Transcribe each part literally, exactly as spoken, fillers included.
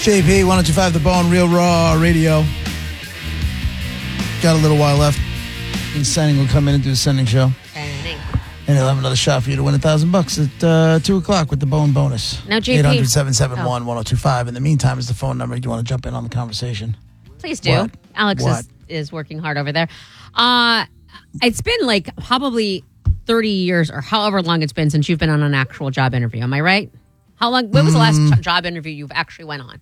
J P, one oh two point five The Bone, Real Raw Radio. Got a little while left. And Sending will come in and do a Sending show. Sending. And he'll have another shot for you to win a thousand bucks at uh, two o'clock with the Bone bonus. Now, J P. eight hundred, seven seven one, one oh two five. In the meantime, is the phone number. Do you want to jump in on the conversation? Please do. What? Alex What? Is, is working hard over there. Uh, it's been like probably thirty years or however long it's been since you've been on an actual job interview. Am I right? How long? When was the last Mm. job interview you've actually went on?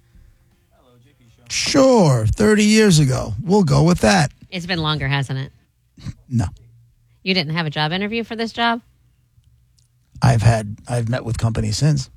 Sure, thirty years ago. We'll go with that. It's been longer, hasn't it? No. You didn't have a job interview for this job? I've had, I've met with companies since.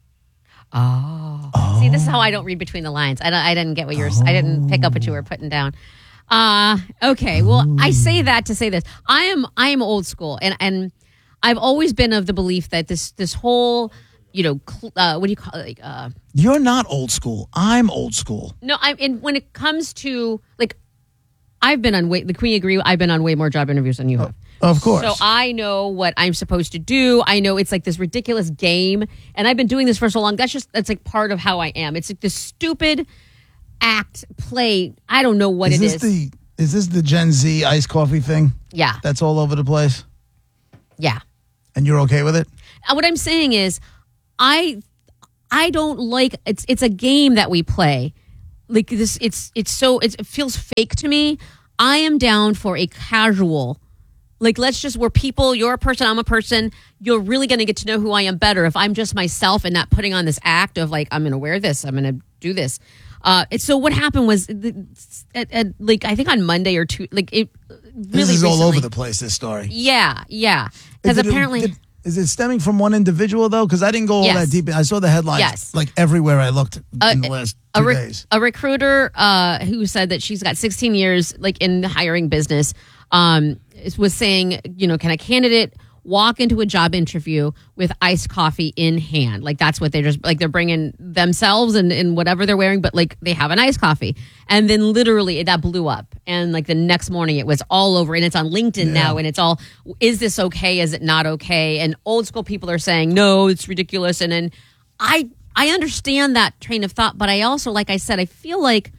Oh. oh. See, this is how I don't read between the lines. I, don't, I didn't get what you were, oh. I didn't pick up what you were putting down. Uh, okay. Well, oh. I say that to say this. I am, I am old school, and, and I've always been of the belief that this, this whole, you know, uh, what do you call it? Like, uh, You're not old school. I'm old school. No, I. And when it comes to like, I've been on way. The Queen agree. I've been on way more job interviews than you have. Oh, of course. So I know what I'm supposed to do. I know it's like this ridiculous game, and I've been doing this for so long. That's just that's like part of how I am. It's like this stupid act play. I don't know what is it this is. The, is this the Gen Z iced coffee thing? Yeah. That's all over the place? Yeah. And you're okay with it? And what I'm saying is, I I don't like it's it's a game that we play. Like this it's it's so it's, it feels fake to me. I am down for a casual, like let's just we're people, you're a person, I'm a person. You're really going to get to know who I am better if I'm just myself and not putting on this act of like I'm going to wear this, I'm going to do this. Uh, it's, so what happened was at, at, like I think on Monday or two, like it really This is recently, all over the place, this story. Yeah, yeah. Because apparently Did, Is it stemming from one individual, though? Because I didn't go all Yes. that deep. I saw the headlines Yes. like everywhere I looked Uh, in the last a, two rec- days. a recruiter uh, who said that she's got sixteen years like in the hiring business um, was saying, you know, can a candidate walk into a job interview with iced coffee in hand? Like that's what they're just like they're bringing themselves and, and whatever they're wearing, but like they have an iced coffee. And then literally that blew up. And like the next morning it was all over and it's on LinkedIn Yeah. now and it's all, is this okay? Is it not okay? And old school people are saying, no, it's ridiculous. And then I I understand that train of thought, but I also, like I said, I feel like,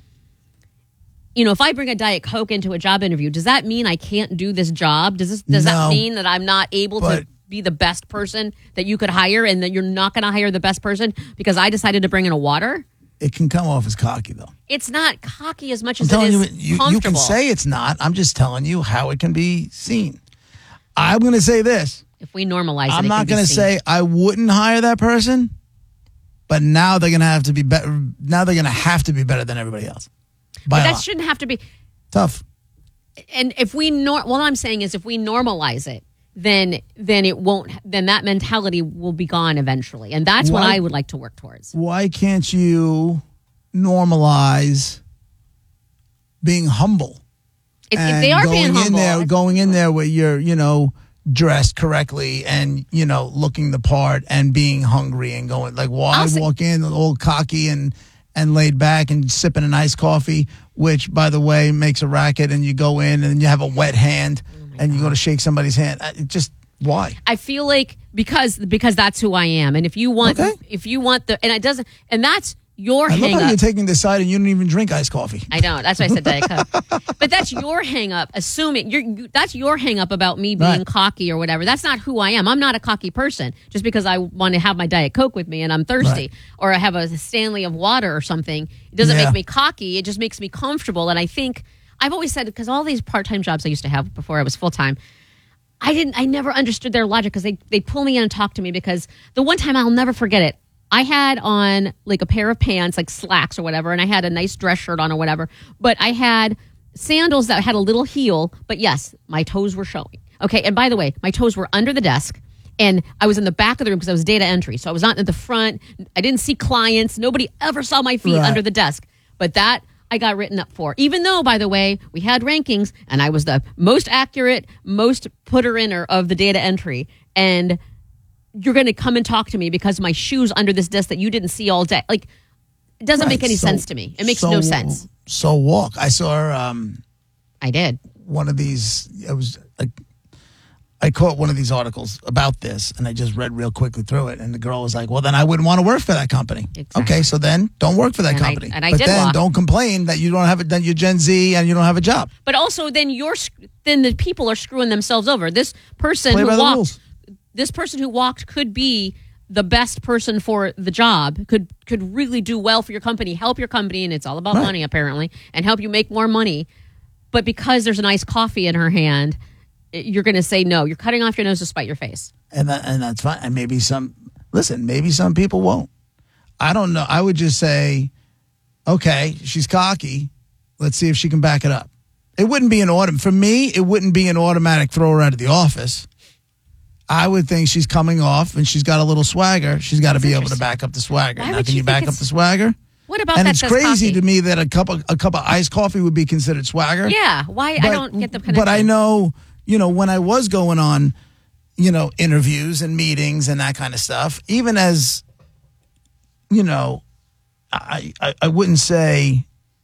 you know, if I bring a Diet Coke into a job interview, does that mean I can't do this job? Does this does No, that mean that I'm not able but- to be the best person that you could hire and that you're not going to hire the best person because I decided to bring in a water? It can come off as cocky, though. It's not cocky as much I'm as it telling is you, you, you comfortable. can say it's not. I'm just telling you how it can be seen. I'm going to say this. If we normalize it, I'm it not going going to say I wouldn't hire that person, but now they're going to have to be better. Now they're going to have to be better than everybody else. By But a that lot. shouldn't have to be. Tough. And if we nor what I'm saying is if we normalize it, then then it won't. Then that mentality will be gone eventually, and that's what Why- I would like to work towards. Why can't you normalize being humble? If, if And they are going being in humble, there, going in there where you're, you know, dressed correctly and, you know, looking the part and being hungry and going like, why I'll say- walk in all cocky and and laid back and sipping an iced coffee, which, by the way, makes a racket, and you go in and you have a wet hand and you go to shake somebody's hand. Uh, it Just why? I feel like because because that's who I am, and if you want, Okay. if you want the, and it doesn't, and that's your I love hang how up. you're taking this side and you don't even drink iced coffee. I don't. That's why I said Diet Coke. But that's your hang up, assuming you're you, that's your hang up about me being Right. cocky or whatever. That's not who I am. I'm not a cocky person just because I want to have my Diet Coke with me and I'm thirsty Right. or I have a Stanley of water or something. It doesn't Yeah. make me cocky. It just makes me comfortable. And I think I've always said, because all these part-time jobs I used to have before I was full-time, I didn't. I never understood their logic because they they pull me in and talk to me because the one time I'll never forget it. I had on like a pair of pants, like slacks or whatever, and I had a nice dress shirt on or whatever. But I had sandals that had a little heel. But yes, my toes were showing. Okay, and by the way, my toes were under the desk, and I was in the back of the room because I was data entry, so I was not at the front. I didn't see clients. Nobody ever saw my feet Right. under the desk. But that I got written up for. Even though, by the way, we had rankings, and I was the most accurate, most putter-inner of the data entry, and you're going to come and talk to me because my shoes under this desk that you didn't see all day. Like, it doesn't Right. make any So- sense to me. It makes so- no sense. So walk. I saw um, I did. one of these. It was a, I caught one of these articles about this, and I just read real quickly through it, and the girl was like, well, then I wouldn't want to work for that company. Exactly. Okay, so then don't work for that And I- company. and I but did then walk. don't complain that you don't have it, then you're Gen Z and you don't have a job. But also, then you're sc- then the people are screwing themselves over. This person Play who by the walked, rules. this person who walked could be the best person for the job. Could could really do well for your company, help your company, and it's all about Right. money apparently, and help you make more money. But because there's an iced coffee in her hand, you're going to say no. You're cutting off your nose to spite your face. And that, and that's fine. And maybe some, listen, maybe some people won't. I don't know. I would just say, okay, she's cocky. Let's see if she can back it up. It wouldn't be an autumn. For me, it wouldn't be an automatic throw her out of the office. I would think she's coming off and she's got a little swagger. She's got to be able to back up the swagger. Why now, would can you you back think up it's- the swagger? What about And that? it's says crazy coffee? to me that a cup of a cup of iced coffee would be considered swagger. Yeah, why? I But- don't get the connection. But I know, you know, when I was going on, you know, interviews and meetings and that kind of stuff, even as, you know, I I, I wouldn't say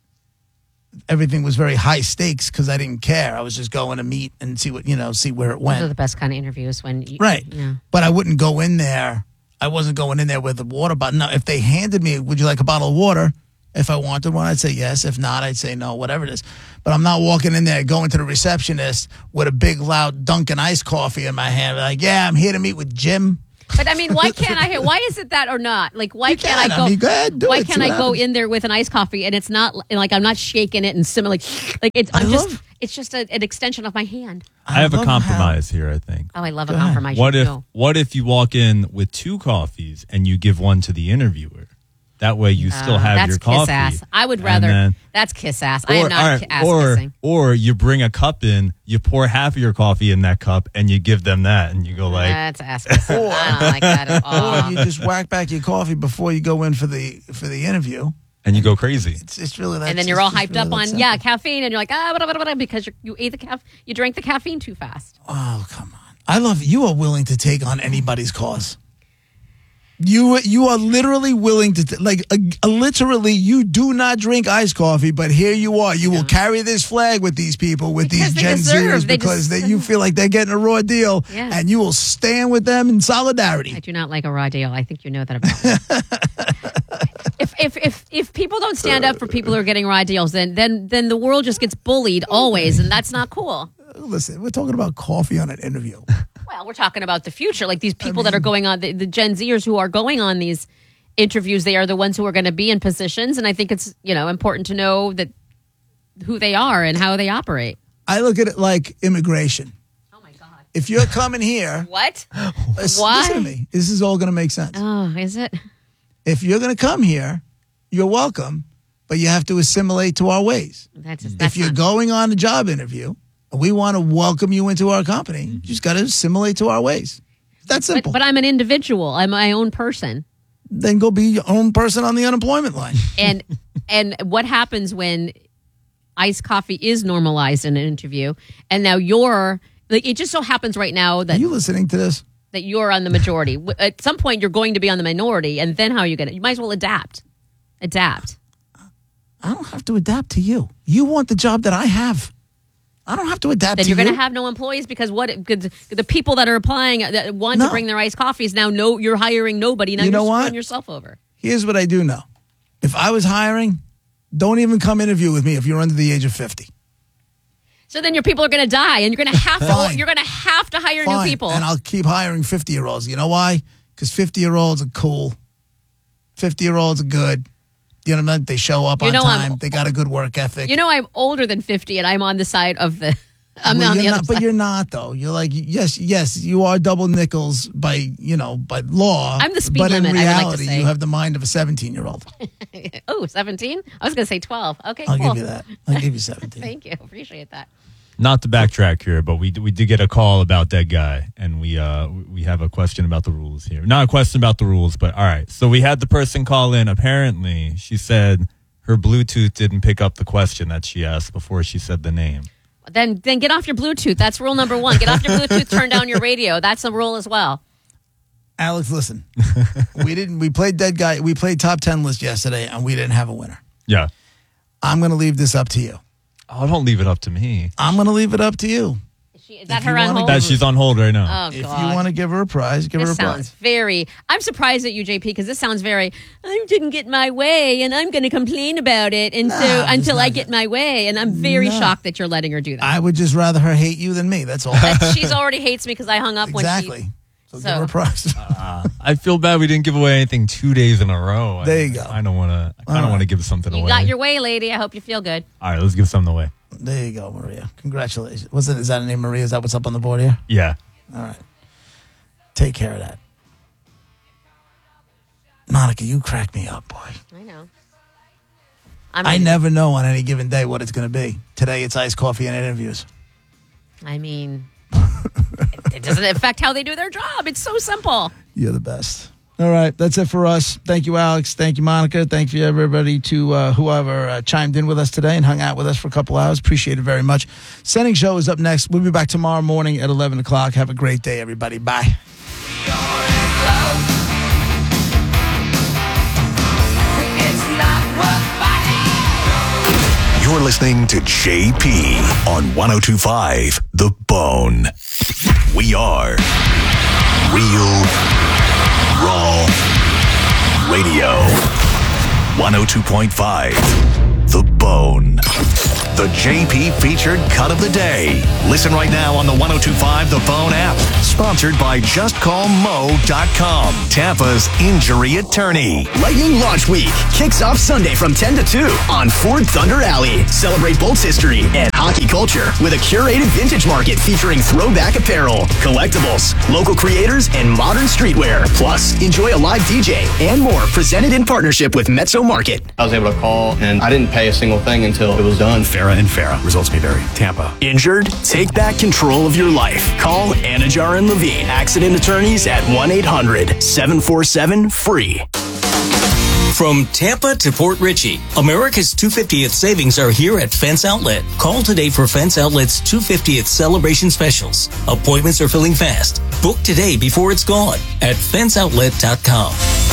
everything was very high stakes because I didn't care. I was just going to meet and see what, you know, see where it Those are went. the best kind of interviews when you, Right. Yeah. But I wouldn't go in there. I wasn't going in there with a water bottle. Now, if they handed me, would you like a bottle of water? If I wanted one, I'd say yes. If not, I'd say no, whatever it is. But I'm not walking in there going to the receptionist with a big, loud Dunkin' iced coffee in my hand. Like, yeah, I'm here to meet with Jim. But I mean, why can't I? Why is it that or not? Like, why You can't can. I go? I mean, go ahead, do why it, can't see I what go happens. in there with an iced coffee and it's not like I'm not shaking it and similar like like it's I I'm just love- it's just a, an extension of my hand. I have a love how- compromise here, I think. Oh, I love a Go ahead. compromise. What you if know. what if you walk in with two coffees and you give one to the interviewer? That way you still Uh, have that's your kiss coffee. ass. I would and rather. then- That's kiss ass. I am or, not all right, ki- ass or, kissing. or you bring a cup in, you pour half of your coffee in that cup, and you give them that, and you go like, That's ass kissing. Or- I don't like that at Or all. you just whack back your coffee before you go in for the for the interview. and you go crazy. It's, it's really that. And then it's you're all just hyped really up that on simple. yeah caffeine, and you're like ah blah, blah, blah, blah, because you're, you ate the caf you drank the caffeine too fast. Oh, come on. I love you are willing to take on anybody's cause. You you are literally willing to t- like uh, uh, literally you do not drink iced coffee, but here you are. You will carry this flag with these people, with Because these they Gen deserve- Zers, they because deserve- they, you feel like they're getting a raw deal, Yeah. and you will stand with them in solidarity. I do not like a raw deal. I think you know that about me. if, if if if people don't stand up for people who are getting raw deals, then then then the world just gets bullied always, and that's not cool. Listen, we're talking about coffee on an interview. Well, we're talking about the future, like these people that are going on the, the Gen Zers who are going on these interviews. They are the ones who are going to be in positions, and I think it's you know important to know that who they are and how they operate. I look at it like immigration. Oh my God! If you're coming here, What? listen Why? to me. This is all going to make sense. Oh, is it? If you're going to come here, you're welcome, but you have to assimilate to our ways. That's just, that's If you're not- going on a job interview, and we want to welcome you into our company, you just got to assimilate to our ways. That's simple. But, but I'm an individual. I'm my own person. then go be your own person on the unemployment line. And and what happens when iced coffee is normalized in an interview, and now you're like it just so happens right now Are that you listening to this? that you're on the majority. W- At some point, you're going to be on the minority, and then how are you going to? You might as well adapt. Adapt. I don't have to adapt to you. You want the job that I have. I don't have to adapt Then to you're you. going to have no employees because what because the people that are applying uh, that want No. to bring their iced coffees now know you're hiring nobody. Now You you're know screwing what? yourself over. Here's what I do know. If I was hiring, don't even come interview with me if you're under the age of fifty. So then your people are going to die, and you're going to have to Fine. you're going to have to hire Fine. new people. And I'll keep hiring fifty-year-olds. You know why? Because fifty-year-olds are cool. fifty-year-olds are good. You know what I mean? They show up You on know I'm- time. They got a good work ethic. You know, I'm older than fifty, and I'm on the side of the. I'm Well, on you're the not, other but side. you're not though. You're like yes, yes, you are double nickels by you know by law. I'm the speed but limit, in I would like to reality, say. you have the mind of a seventeen-year-old. Oh, seventeen? I was going to say twelve. Okay, I'll cool. give you that. I'll give you seventeen. Thank you. Appreciate that. Not to backtrack here, but we we did get a call about that guy, and we uh we have a question about the rules here. Not a question about the rules, but all right. So we had the person call in. Apparently, she said her Bluetooth didn't pick up the question that she asked before she said the name. Then then get off your Bluetooth. That's rule number one. Get off your Bluetooth, turn down your radio. That's a rule as well. Alex, listen. we didn't. We played dead guy. We played top ten list yesterday, and we didn't have a winner. Yeah. I'm going to leave this up to you. Oh, don't leave it up to me. I'm going to leave it up to you. It She, is that If her you on wanna hold? That she's on hold right now. Oh, If God. you want to give her a prize, give This her a sounds prize. very. I'm surprised at you, J P, because this sounds very. I didn't get my way, and I'm going to complain about it, and Nah, so it's until I not get that. my way, and I'm very No. shocked that you're letting her do that. I would just rather her hate you than me. That's all. She's already hates me because I hung up exactly. when she. So, So- give her a prize. I feel bad we didn't give away anything two days in a row. There I, you go. I don't want to. I kind of All want to right. give something You away. got your way, lady. I hope you feel good. All right, let's give something away. There you go, Maria. Congratulations. What's it? Is that a name, Maria? Is that what's up on the board here? Yeah. All right. Take care of that. Monica, you crack me up, boy. I know. I'm I never know on any given day what it's going to be. Today it's iced coffee and interviews. I mean, it, it doesn't affect how they do their job. It's so simple. You're the best. All right, that's it for us. Thank you, Alex. Thank you, Monica. Thank you, everybody, to uh, whoever uh, chimed in with us today and hung out with us for a couple hours. Appreciate it very much. Sending Show is up next. We'll be back tomorrow morning at eleven o'clock. Have a great day, everybody. Bye. You're listening to J P on ten twenty-five The Bone. We are Real Raw Radio. one oh two point five The Bone. The J P featured cut of the day. Listen right now on the ten twenty-five The Bone app. Sponsored by just call mo dot com, Tampa's injury attorney. Lightning Launch Week kicks off Sunday from ten to two on Ford Thunder Alley. Celebrate Bolts history and hockey culture with a curated vintage market featuring throwback apparel, collectibles, local creators, and modern streetwear. Plus, enjoy a live D J and more presented in partnership with Mezzo Market. I was able to call, and I didn't pay a single thing until it was done. Farah and Farah. Results may vary. Tampa. Injured? Take back control of your life. Call Anajar and Levine, accident attorneys at one eight hundred seven four seven free. From Tampa to Port Richey, America's two hundred fiftieth savings are here at Fence Outlet. Call today for Fence Outlet's two hundred fiftieth celebration specials. Appointments are filling fast. Book today before it's gone at fence outlet dot com.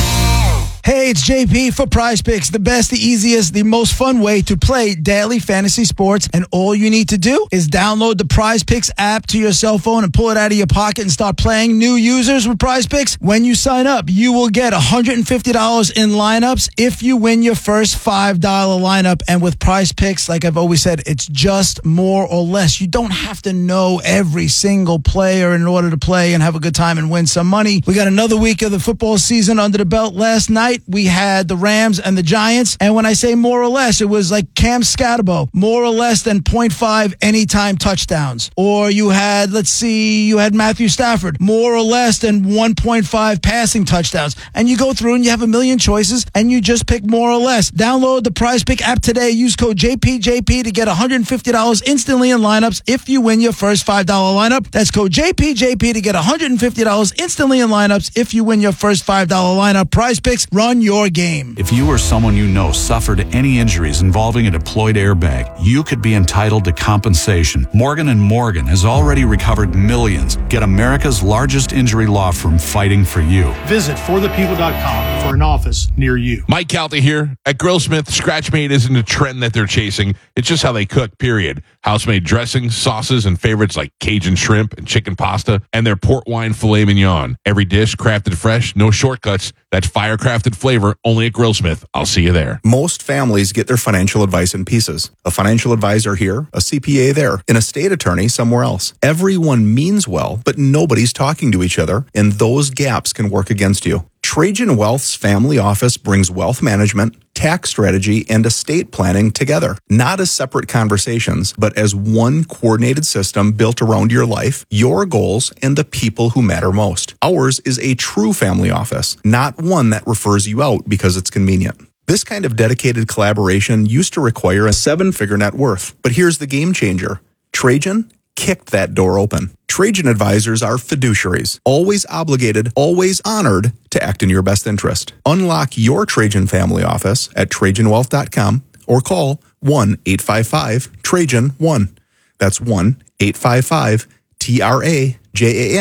Hey, it's J P for Prize Picks, the best, the easiest, the most fun way to play daily fantasy sports. And all you need to do is download the Prize Picks app to your cell phone and pull it out of your pocket and start playing. New users with Prize Picks, when you sign up, you will get one hundred fifty dollars in lineups if you win your first five dollar lineup. And with Prize Picks, like I've always said, it's just more or less. You don't have to know every single player in order to play and have a good time and win some money. We got another week of the football season under the belt. Last night, we had the Rams and the Giants. And when I say more or less, it was like Cam Scatterbo, more or less than point five anytime touchdowns. Or you had, let's see, you had Matthew Stafford, more or less than one point five passing touchdowns. And you go through and you have a million choices and you just pick more or less. Download the Prize Pick app today. Use code J P J P to get one hundred fifty dollars instantly in lineups if you win your first five dollar lineup. That's code J P J P to get one hundred fifty dollars instantly in lineups if you win your first five dollar lineup. Prize Picks, run your game. If you or someone you know suffered any injuries involving a deployed airbag, you could be entitled to compensation. Morgan and Morgan has already recovered millions. Get America's largest injury law firm fighting for you. Visit for the people dot com for an office near you. Mike Calta here. At Grillsmith, Scratchmade isn't a trend that they're chasing. It's just how they cook, period. House-made dressings, sauces, and favorites like Cajun shrimp and chicken pasta, and their port wine filet mignon. Every dish crafted fresh, no shortcuts. That's fire-crafted flavor only at Grillsmith. I'll see you there. Most families get their financial advice in pieces. A financial advisor here, a C P A there, an estate attorney somewhere else. Everyone means well, but nobody's talking to each other, and those gaps can work against you. Trajan Wealth's family office brings wealth management, tax strategy, and estate planning together. Not as separate conversations, but as one coordinated system built around your life, your goals, and the people who matter most. Ours is a true family office, not one that refers you out because it's convenient. This kind of dedicated collaboration used to require a seven-figure net worth. But here's the game changer. Trajan kicked that door open. Trajan advisors are fiduciaries, always obligated, always honored to act in your best interest. Unlock your Trajan family office at Trajan Wealth dot com or call one eight five five Trajan one. That's one eight five five T R A J A N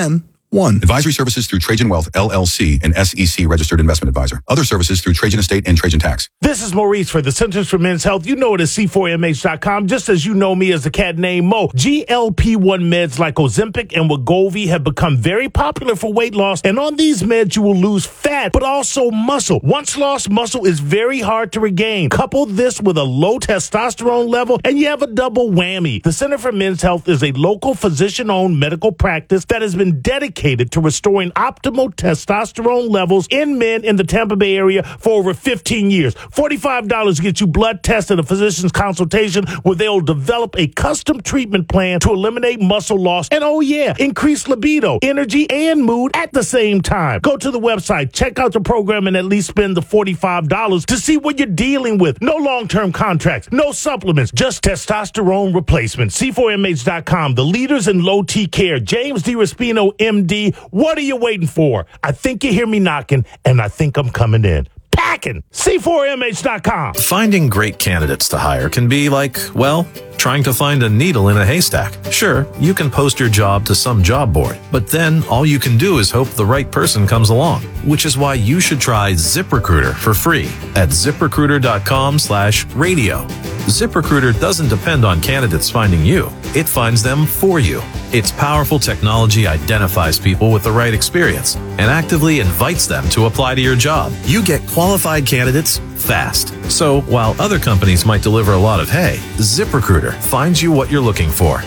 one. Advisory services through Trajan Wealth, L L C, an S E C registered investment advisor. Other services through Trajan Estate and Trajan Tax. This is Maurice for the Centers for Men's Health. You know it as C four M H dot com, just as you know me as the cat named Mo. G L P one meds like Ozempic and Wegovy have become very popular for weight loss, and on these meds you will lose fat, but also muscle. Once lost muscle is very hard to regain. Couple this with a low testosterone level, and you have a double whammy. The Center for Men's Health is a local physician-owned medical practice that has been dedicated to restoring optimal testosterone levels in men in the Tampa Bay area for over fifteen years. forty-five dollars gets you blood tests and a physician's consultation where they'll develop a custom treatment plan to eliminate muscle loss and, oh yeah, increase libido, energy, and mood at the same time. Go to the website, check out the program, and at least spend the forty-five dollars to see what you're dealing with. No long-term contracts, no supplements, just testosterone replacement. C four M H dot com, the leaders in low T care. James DiRespino, M D. What are you waiting for? I think you hear me knocking, and I think I'm coming in. Packing. C four M H dot com. Finding great candidates to hire can be like, well, trying to find a needle in a haystack. Sure, you can post your job to some job board, but then all you can do is hope the right person comes along, which is why you should try ZipRecruiter for free at ZipRecruiter.com slash radio. ZipRecruiter doesn't depend on candidates finding you. It finds them for you. Its powerful technology identifies people with the right experience and actively invites them to apply to your job. You get qualified candidates fast. So while other companies might deliver a lot of hay, ZipRecruiter finds you what you're looking for.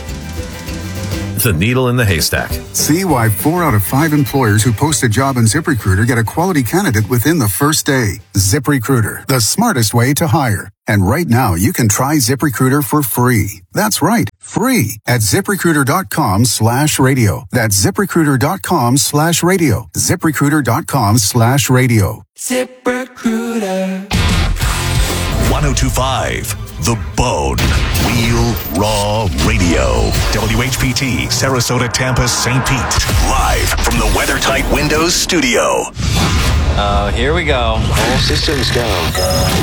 The needle in the haystack. See why four out of five employers who post a job on ZipRecruiter get a quality candidate within the first day. ZipRecruiter, the smartest way to hire. And right now, you can try ZipRecruiter for free. That's right, free at ZipRecruiter.com slash radio. That's ZipRecruiter.com slash radio. ZipRecruiter.com slash radio. ZipRecruiter. ten twenty-five, The Bone. Real Raw Radio. W H P T, Sarasota, Tampa, Saint Pete. Live from the WeatherTight Windows studio. Oh, uh, here we go. All systems go.